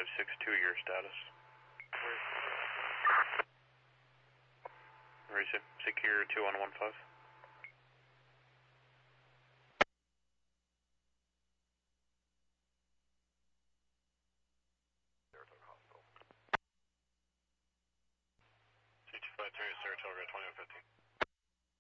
562, your status. Secure 2115. Saratoga Hospital. C253, Saratoga 2115.